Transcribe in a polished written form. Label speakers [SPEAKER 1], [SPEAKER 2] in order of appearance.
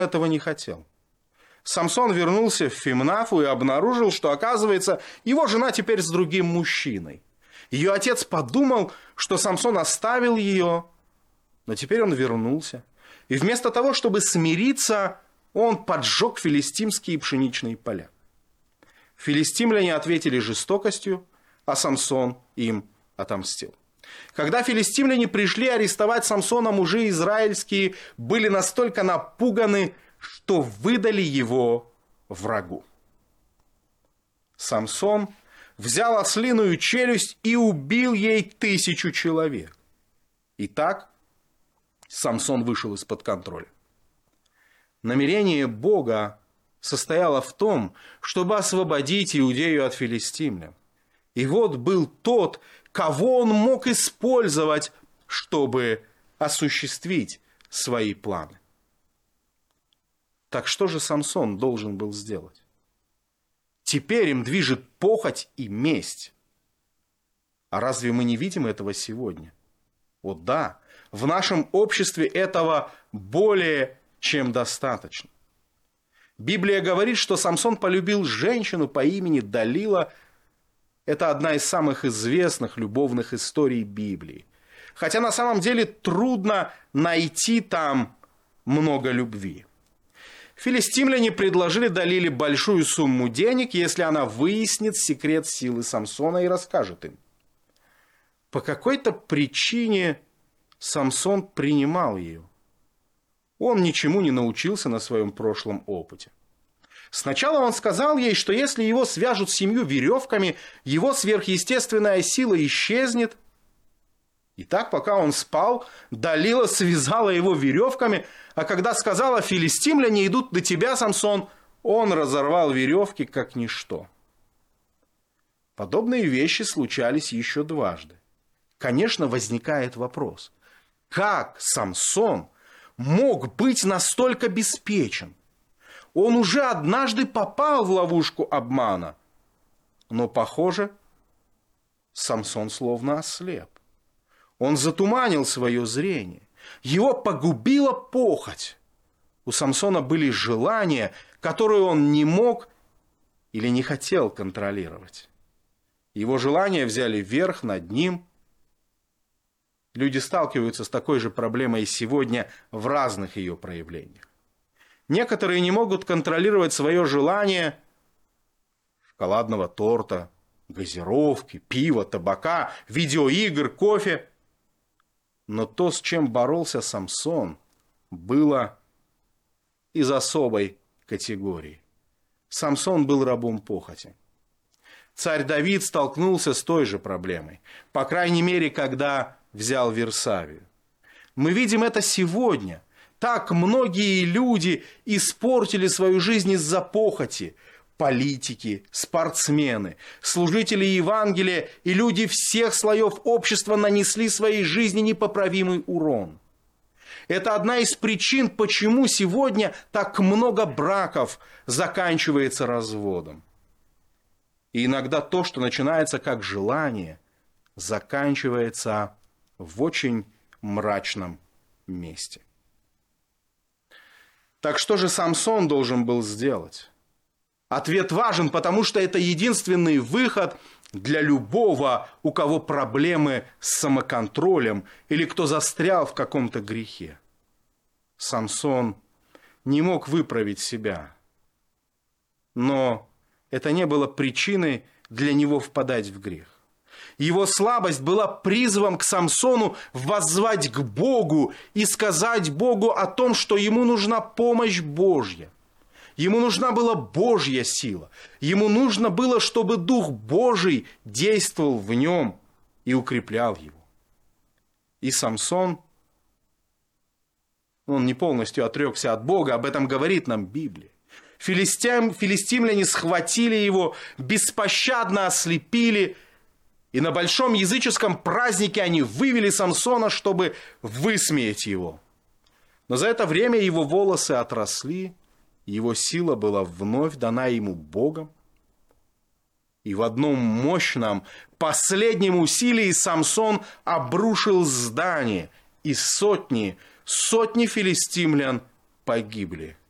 [SPEAKER 1] этого не хотел. Самсон вернулся в Фимнафу и обнаружил, что, оказывается, его жена теперь с другим мужчиной. Ее отец подумал, что Самсон оставил ее, но теперь он вернулся. И вместо того, чтобы смириться, он поджег филистимские пшеничные поля. Филистимляне ответили жестокостью, а Самсон им отомстил. Когда филистимляне пришли арестовать Самсона, мужи израильские были настолько напуганы, что выдали его врагу. Самсон взял ослиную челюсть и убил ей 1000 человек. И так Самсон вышел из-под контроля. Намерение Бога состояло в том, чтобы освободить Иудею от филистимлян. И вот был тот, кого он мог использовать, чтобы осуществить свои планы. Так что же Самсон должен был сделать? Теперь им движет похоть и месть. А разве мы не видим этого сегодня? О да, в нашем обществе этого более чем достаточно. Библия говорит, что Самсон полюбил женщину по имени Далила. Это одна из самых известных любовных историй Библии. Хотя на самом деле трудно найти там много любви. Филистимляне предложили Далиле большую сумму денег, если она выяснит секрет силы Самсона и расскажет им. По какой-то причине Самсон принимал ее. Он ничему не научился на своем прошлом опыте. Сначала он сказал ей, что если его свяжут 7 веревками, его сверхъестественная сила исчезнет. И так, пока он спал, Далила связала его веревками, а когда сказала: «Филистимляне идут до тебя, Самсон», он разорвал веревки как ничто. Подобные вещи случались еще дважды. Конечно, возникает вопрос: как Самсон мог быть настолько беспечен? Он уже однажды попал в ловушку обмана. Но, похоже, Самсон словно ослеп. Он затуманил свое зрение. Его погубила похоть. У Самсона были желания, которые он не мог или не хотел контролировать. Его желания взяли верх над ним. Люди сталкиваются с такой же проблемой сегодня в разных ее проявлениях. Некоторые не могут контролировать свое желание шоколадного торта, газировки, пива, табака, видеоигр, кофе. Но то, с чем боролся Самсон, было из особой категории. Самсон был рабом похоти. Царь Давид столкнулся с той же проблемой, по крайней мере, когда взял Вирсавию. Мы видим это сегодня. Так многие люди испортили свою жизнь из-за похоти. Политики, спортсмены, служители Евангелия и люди всех слоев общества нанесли своей жизни непоправимый урон. Это одна из причин, почему сегодня так много браков заканчивается разводом. И иногда то, что начинается как желание, заканчивается в очень мрачном месте. Так что же Самсон должен был сделать? Ответ важен, потому что это единственный выход для любого, у кого проблемы с самоконтролем или кто застрял в каком-то грехе. Самсон не мог выправить себя, но это не было причиной для него впадать в грех. Его слабость была призывом к Самсону воззвать к Богу и сказать Богу о том, что ему нужна помощь Божья. Ему нужна была Божья сила. Ему нужно было, чтобы Дух Божий действовал в нем и укреплял его. И Самсон, он не полностью отрекся от Бога, об этом говорит нам Библия. Филистимляне схватили его, беспощадно ослепили, и на большом языческом празднике они вывели Самсона, чтобы высмеять его. Но за это время его волосы отросли, его сила была вновь дана ему Богом. И в одном мощном, последнем усилии Самсон обрушил здание, и сотни филистимлян погибли.